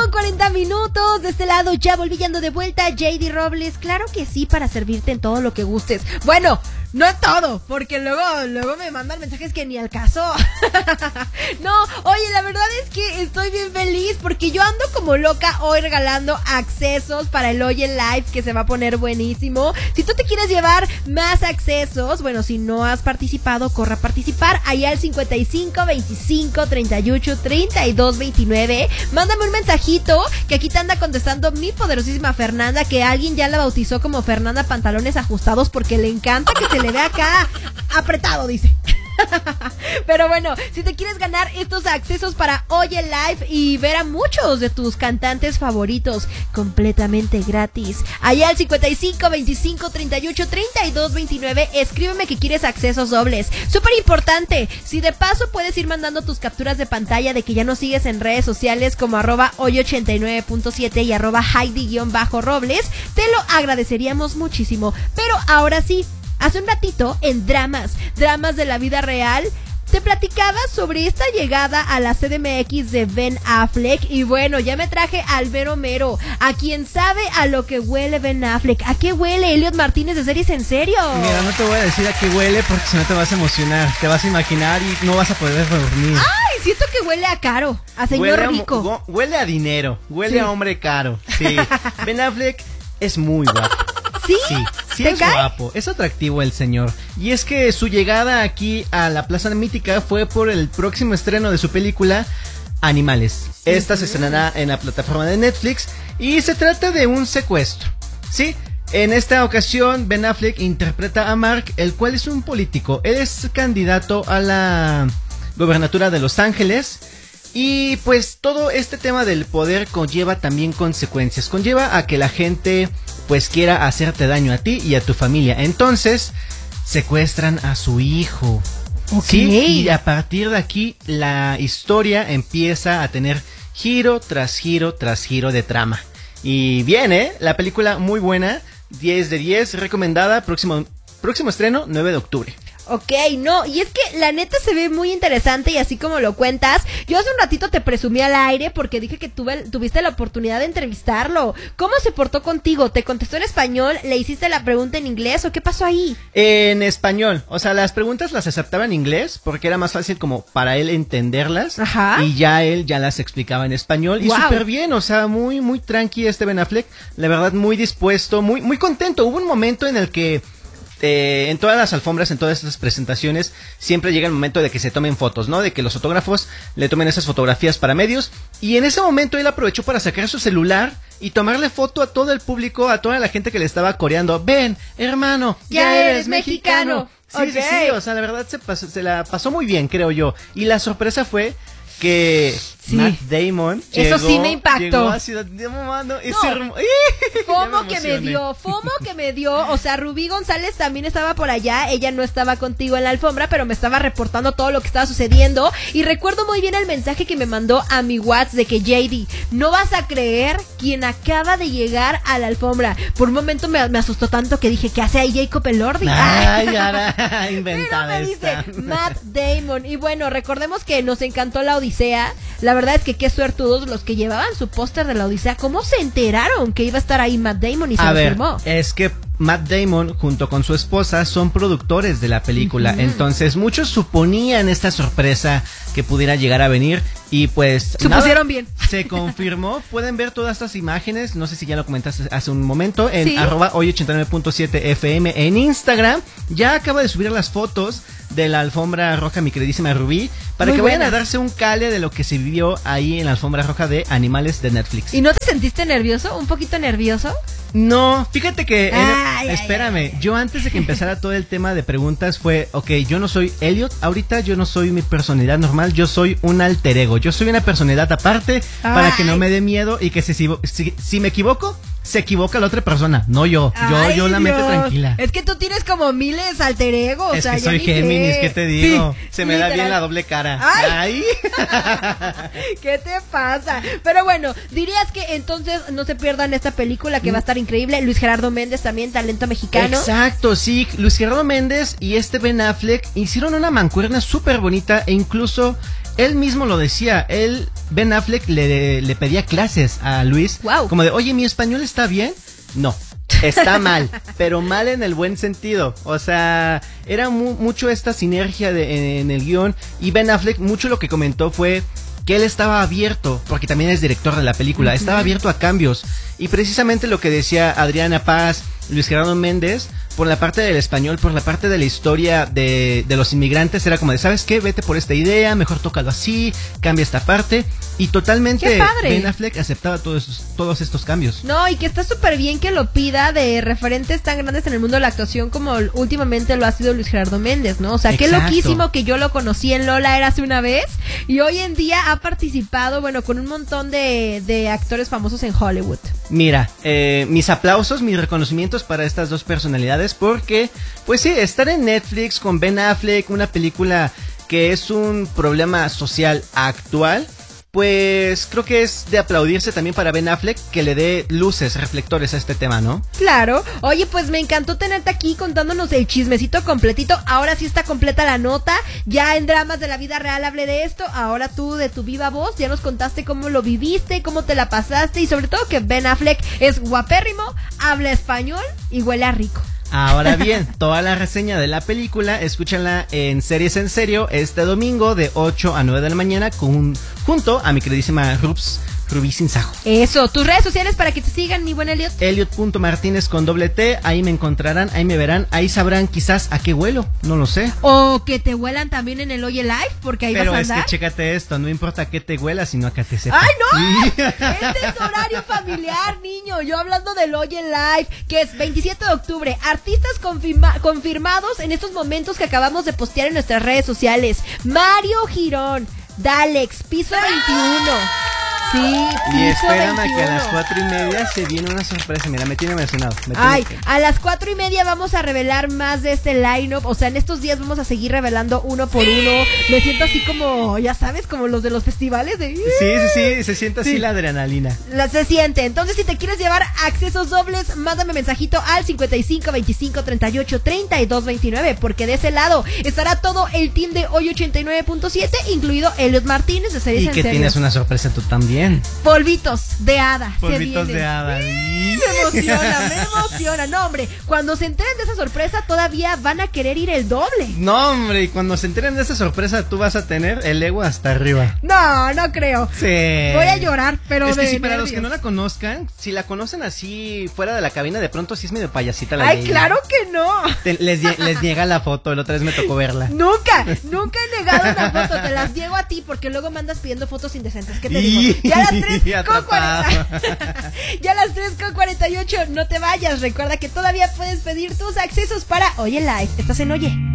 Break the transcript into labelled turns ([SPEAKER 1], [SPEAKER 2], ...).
[SPEAKER 1] 8:40 de este lado, ya volví, ando de vuelta. JD Robles, claro que sí, para servirte en todo lo que gustes. Bueno, no en todo, porque luego me mandan mensajes que ni al caso. No, oye, la verdad es que estoy bien feliz porque yo ando como loca hoy regalando accesos para el Hoy en Live, que se va a poner buenísimo. Si tú te quieres llevar más accesos, bueno, si no has participado, corre a participar allá al 55 25 38 32 29. Mándame un mensajito, que aquí te anda contestando mi poderosísima Fernanda, que alguien ya la bautizó como Fernanda Pantalones Ajustados porque le encanta que se le vea acá apretado, dice. Pero bueno, si te quieres ganar estos accesos para Hoy en Live y ver a muchos de tus cantantes favoritos completamente gratis, allá al 55 25 38 32 29, escríbeme que quieres accesos dobles. Súper importante, si de paso puedes ir mandando tus capturas de pantalla de que ya nos sigues en redes sociales como @hoy89.7 y @Heidi_Robles, te lo agradeceríamos muchísimo. Pero ahora sí, hace un ratito en Dramas de la vida real, te platicaba sobre esta llegada a la CDMX de Ben Affleck. Y bueno, ya me traje al mero mero, a quien sabe a lo que huele Ben Affleck. ¿A qué huele Elliot Martínez de Series en Serio?
[SPEAKER 2] Mira, no te voy a decir a qué huele porque si no te vas a emocionar, te vas a imaginar y no vas a poder dormir.
[SPEAKER 1] Ay, siento que huele a caro, a señor rico.
[SPEAKER 2] Huele a dinero, huele a hombre caro. Sí, Ben Affleck es muy guapo.
[SPEAKER 1] ¿Sí?
[SPEAKER 2] Sí es guapo, es atractivo el señor. Y es que su llegada aquí a la Plaza Mítica fue por el próximo estreno de su película Animales. Esta se estrenará en la plataforma de Netflix y se trata de un secuestro. Sí, en esta ocasión Ben Affleck interpreta a Mark, el cual es un político. Él es candidato a la gobernatura de Los Ángeles. Y pues todo este tema del poder conlleva también consecuencias. Conlleva a que la gente pues quiera hacerte daño a ti y a tu familia. Entonces secuestran a su hijo.
[SPEAKER 1] Okay.
[SPEAKER 2] ¿Sí? Y a partir de aquí la historia empieza a tener giro tras giro tras giro de trama. Y bien, la película muy buena, 10 de 10, recomendada, próximo estreno, 9 de octubre.
[SPEAKER 1] Ok, no, y es que la neta se ve muy interesante y así como lo cuentas, yo hace un ratito te presumí al aire porque dije que tuviste la oportunidad de entrevistarlo. ¿Cómo se portó contigo? ¿Te contestó en español? ¿Le hiciste la pregunta en inglés o qué pasó ahí?
[SPEAKER 2] En español, o sea, las preguntas las aceptaba en inglés porque era más fácil como para él entenderlas.
[SPEAKER 1] Ajá.
[SPEAKER 2] Y ya él ya las explicaba en español y súper bien, o sea, muy, muy tranqui Ben Affleck, la verdad muy dispuesto, muy, muy contento. Hubo un momento en el que en todas las alfombras, en todas estas presentaciones, siempre llega el momento de que se tomen fotos, ¿no? De que los fotógrafos le tomen esas fotografías para medios. Y en ese momento él aprovechó para sacar su celular y tomarle foto a todo el público, a toda la gente que le estaba coreando. Ven, hermano, ya eres mexicano. Sí, okay. Sí, o sea, la verdad se la pasó muy bien, creo yo. Y la sorpresa fue que Matt Damon
[SPEAKER 1] eso sí me impactó.
[SPEAKER 2] Llegó a Ciudad de Mamando.
[SPEAKER 1] FOMO que me dio. O sea, Rubí González también estaba por allá. Ella no estaba contigo en la alfombra, pero me estaba reportando todo lo que estaba sucediendo. Y recuerdo muy bien el mensaje que me mandó a mi WhatsApp de que JD, no vas a creer quién acaba de llegar a la alfombra. Por un momento me asustó tanto que dije, ¿qué hace ahí Jacob Elordi?
[SPEAKER 2] Ay, ahora inventada
[SPEAKER 1] esta. Dice Matt Damon. Y bueno, recordemos que nos encantó la Odisea. La verdad es que qué suertudos los que llevaban su póster de la Odisea. ¿Cómo se enteraron que iba a estar ahí Matt Damon y se lo firmó?
[SPEAKER 2] Es que Matt Damon junto con su esposa son productores de la película. Entonces muchos suponían esta sorpresa que pudiera llegar a venir. Y pues
[SPEAKER 1] supusieron bien.
[SPEAKER 2] Se confirmó. Pueden ver todas estas imágenes. No sé si ya lo comentaste hace un momento. En @hoy89.7 FM en Instagram. Ya acaba de subir las fotos de la alfombra roja, mi queridísima Rubí, para muy que vayan a darse un cale de lo que se vivió ahí en la alfombra roja de Animales de Netflix.
[SPEAKER 1] ¿Y no te sentiste nervioso? ¿Un poquito nervioso?
[SPEAKER 2] No, fíjate que espérame, yo antes de que empezara todo el tema de preguntas fue, yo no soy Elliot, ahorita yo no soy mi personalidad normal, yo soy un alter ego, yo soy una personalidad aparte para que no me dé miedo y que si me equivoco, se equivoca la otra persona, no yo. Yo la mente tranquila.
[SPEAKER 1] Es que tú tienes como miles alter egos.
[SPEAKER 2] Es que soy Géminis, ¿qué te digo? Sí, se me da bien la doble cara. Ay.
[SPEAKER 1] ¿Qué te pasa? Pero bueno, dirías que entonces no se pierdan esta película que va a estar increíble. Luis Gerardo Méndez también, talento mexicano.
[SPEAKER 2] Exacto, sí. Luis Gerardo Méndez y Ben Affleck hicieron una mancuerna súper bonita e incluso él mismo lo decía, Ben Affleck le pedía clases a Luis, como de, oye, ¿mi español está bien? No, está mal, pero mal en el buen sentido. O sea, era mucho esta sinergia en el guión. Y Ben Affleck mucho lo que comentó fue que él estaba abierto, porque también es director de la película, estaba abierto a cambios. Y precisamente lo que decía Adriana Paz, Luis Gerardo Méndez, por la parte del español, por la parte de la historia de los inmigrantes, era como de, ¿sabes qué? Vete por esta idea, mejor tócalo así, cambia esta parte. Y totalmente Ben Affleck aceptaba todos estos cambios.
[SPEAKER 1] No, y que está súper bien que lo pida de referentes tan grandes en el mundo de la actuación como últimamente lo ha sido Luis Gerardo Méndez, ¿no? O sea, qué loquísimo que yo lo conocí en Lola Érase una vez y hoy en día ha participado, bueno, con un montón de actores famosos en Hollywood.
[SPEAKER 2] Mira, mis aplausos, mis reconocimientos para estas dos personalidades porque, pues sí, estar en Netflix con Ben Affleck, una película que es un problema social actual, pues creo que es de aplaudirse también para Ben Affleck que le dé luces, reflectores a este tema, ¿no?
[SPEAKER 1] Claro. Oye, pues me encantó tenerte aquí contándonos el chismecito completito. Ahora sí está completa la nota. Ya en Dramas de la Vida Real hablé de esto. Ahora tú de tu viva voz ya nos contaste cómo lo viviste, cómo te la pasaste y sobre todo que Ben Affleck es guapérrimo, habla español y huele a rico.
[SPEAKER 2] Ahora bien, toda la reseña de la película, escúchala en Series en Serio este domingo de 8 a 9 de la mañana junto a mi queridísima Rubí Sinsajo.
[SPEAKER 1] Eso, tus redes sociales para que te sigan, mi buen Elliot.
[SPEAKER 2] Elliot.Martínez con doble T, ahí me encontrarán, ahí me verán, ahí sabrán quizás a qué huelo, no lo sé.
[SPEAKER 1] O que te huelan también en el Oye Live, porque ahí
[SPEAKER 2] pero
[SPEAKER 1] vas a andar.
[SPEAKER 2] Pero es que chécate esto, no importa qué te huela, sino a qué te sepa.
[SPEAKER 1] ¡Ay, no! Este es horario familiar, niño. Yo hablando del Oye Live, que es 27 de octubre. Artistas confirmados en estos momentos que acabamos de postear en nuestras redes sociales. Mario Girón, Dalex, Piso 21. Sí,
[SPEAKER 2] y espérame 21. Que a las 4:30 se viene una sorpresa. Mira, me tiene emocionado.
[SPEAKER 1] A las 4:30 vamos a revelar más de este line-up. O sea, en estos días vamos a seguir revelando uno por uno. Me siento así como, ya sabes, como los de los festivales.
[SPEAKER 2] Sí, se siente así la adrenalina.
[SPEAKER 1] Se siente. Entonces, si te quieres llevar accesos dobles, mándame mensajito al 55 25 38 32 29. Porque de ese lado estará todo el team de Hoy 89.7, incluido Elliot Martínez de Series en Serio.
[SPEAKER 2] Y que tienes una sorpresa tú también.
[SPEAKER 1] Polvitos de hada.
[SPEAKER 2] Polvitos de hada.
[SPEAKER 1] Me emociona. No, hombre, cuando se enteren de esa sorpresa todavía van a querer ir el doble.
[SPEAKER 2] No, hombre, y cuando se enteren de esa sorpresa tú vas a tener el ego hasta arriba.
[SPEAKER 1] No creo.
[SPEAKER 2] Sí.
[SPEAKER 1] Voy a llorar, pero
[SPEAKER 2] es que si para los que no la conozcan, si la conocen así fuera de la cabina, de pronto sí es medio payasita la
[SPEAKER 1] Ay, claro que no.
[SPEAKER 2] Les niega la foto, la otra vez me tocó verla.
[SPEAKER 1] Nunca he negado una foto, te las niego a ti porque luego me andas pidiendo fotos indecentes. ¿Qué te digo? Ya a las 3:48, no te vayas. Recuerda que todavía puedes pedir tus accesos para Oye Live. Estás en Oye.